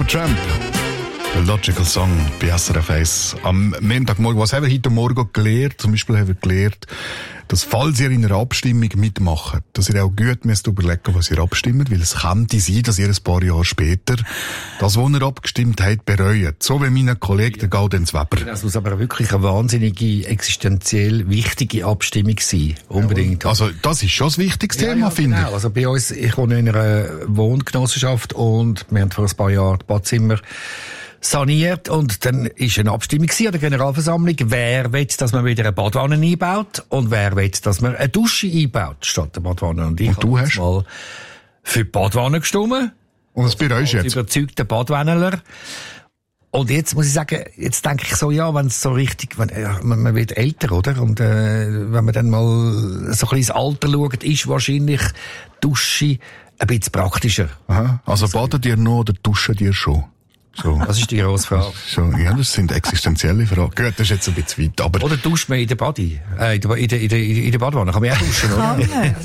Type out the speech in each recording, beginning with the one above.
Supertramp. Logical Song bei SRF 1. Am Montagmorgen, was haben wir heute Morgen gelernt? Zum Beispiel haben wir gelernt, dass, falls ihr in einer Abstimmung mitmacht, dass ihr auch gut müsst überlegen, was ihr abstimmt, weil es könnte sein, dass ihr ein paar Jahre später das, was ihr abgestimmt habt, bereut. So wie mein Kollege, der Gaudenz Weber. Das muss aber wirklich eine wahnsinnige, existenziell wichtige Abstimmung sein. Unbedingt. Ja, also, das ist schon ein wichtiges Thema, finde ich. Also bei uns, ich wohne in einer Wohngenossenschaft und wir haben vor ein paar Jahren das Badzimmer saniert und dann ist eine Abstimmung an der Generalversammlung, wer will, dass man wieder eine Badwanne einbaut und wer will, dass man eine Dusche einbaut statt der Badwanne. Und du hast mal für die Badwanne gestimmt. Und das bereust du jetzt? Überzeugter Badwanneler. Und jetzt muss ich sagen, jetzt denke ich so, ja, wenn es so richtig, man wird älter, oder? Und wenn man dann mal so ein bisschen ins Alter schaut, ist wahrscheinlich Dusche ein bisschen praktischer. Aha. Also badet ihr noch oder duschen ihr schon? So. Das ist die grosse Frage. So, ja, das sind existenzielle Fragen. Gut, das ist jetzt ein bisschen weit, aber... Oder duscht man in der Body? In der Badwanne kann man auch duschen, oder?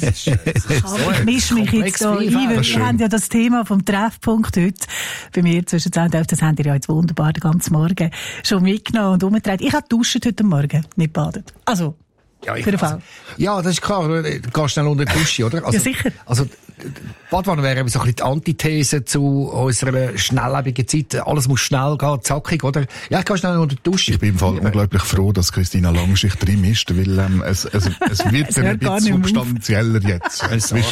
Ich mische mich jetzt so ein, weil wir haben ja das Thema vom Treffpunkt heute bei mir zwischen 10 und 11. Das habt ihr ja jetzt wunderbar den ganzen Morgen schon mitgenommen und umgedreht. Ich habe duschen heute Morgen, nicht badet. Also, ja, für den Fall. Ja, das ist klar. Du gehst schnell unter die Dusche, oder? Also, ja, sicher. Also, Badwanne wäre so ein bisschen die Antithese zu unserer schnelllebigen Zeit. Alles muss schnell gehen, zackig, oder? Ja, ich gehe schnell unter die Dusche. Ich bin im Fall unglaublich froh, dass Christina Langenschich drin mischt, weil es wird ein bisschen substanzieller jetzt.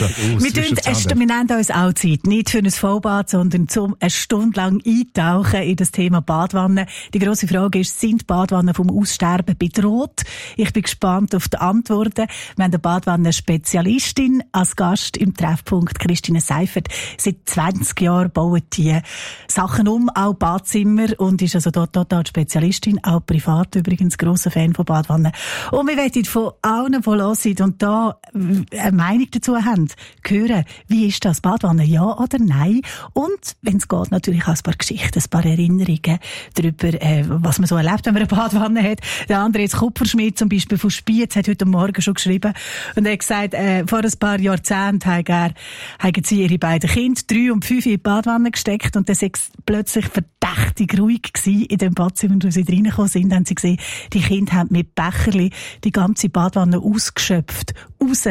Wir nehmen uns auch Zeit. Nicht für ein Vollbad, sondern zum eine Stunde lang eintauchen in das Thema Badwanne. Die grosse Frage ist, sind Badwannen vom Aussterben bedroht? Ich bin gespannt auf die Antworten. Wir haben eine Badwannen-Spezialistin als Gast im Treffpunkt, Christine Seifert. Seit 20 Jahren bauen die Sachen um, auch Badzimmer, und ist also dort total Spezialistin, auch privat übrigens, grosser Fan von Badwannen. Und wir wollen von allen, die hören sind und da eine Meinung dazu haben, hören, wie ist das, Badwanne, ja oder nein? Und, wenn es geht, natürlich auch ein paar Geschichten, ein paar Erinnerungen darüber, was man so erlebt, wenn man eine Badwanne hat. Der Andreas Kupferschmidt zum Beispiel von Spiez hat heute Morgen schon geschrieben und er hat gesagt, vor ein paar Jahrzehnten haben sie ihre beiden Kinder, 3 und 5, in die Badwanne gesteckt und dann war es plötzlich verdächtig ruhig gewesen in dem Badzimmer, wo sie reingekommen sind, haben sie gesehen, die Kinder haben mit Becherli die ganze Badwanne ausgeschöpft, raus,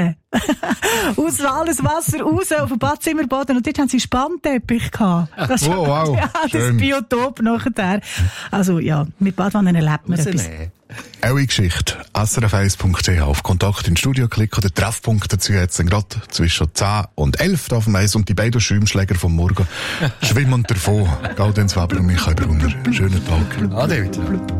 alles Wasser raus auf dem Badzimmerboden, und dort haben sie Spannteppich gehabt. Das wow. Ja, das Biotop nachher. Also ja, mit Badwannen erlebt man etwas. Eure Geschichte, srf1.ch, auf Kontakt ins Studio klicken oder Treffpunkt dazu jetzt gerade zwischen 10 und 11 auf dem Eis, und die beiden Schwimmschläger vom Morgen schwimmen davon. Gaudenz Weber und Michael Brunner. Schönen Tag. Ade.